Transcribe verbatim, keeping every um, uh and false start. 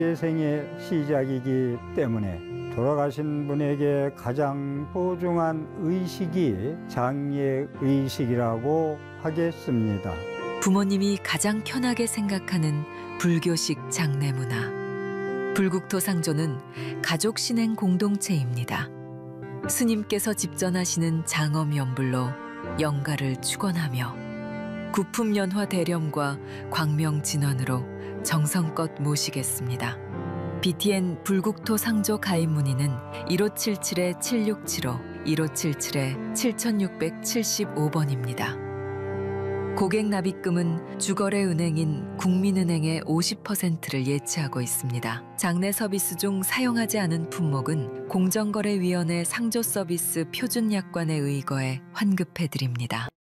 생의 시작이기 때문에 돌아가신 분에게 가장 소중한 의식이 장례의식이라고 하겠습니다. 부모님이 가장 편하게 생각하는 불교식 장례 문화. 불국토 상조는 가족 신행 공동체입니다. 스님께서 집전하시는 장엄 연불로 영가를 축원하며 구품연화 대렴과 광명 진원으로 정성껏 모시겠습니다. 비티엔 불국토 상조 가입 문의는 일오칠칠 칠육칠오, 일오칠칠 칠육칠오 번입니다. 고객 납입금은 주거래 은행인 국민은행의 오십 퍼센트를 예치하고 있습니다. 장례 서비스 중 사용하지 않은 품목은 공정거래위원회 상조 서비스 표준 약관에 의거해 환급해 드립니다.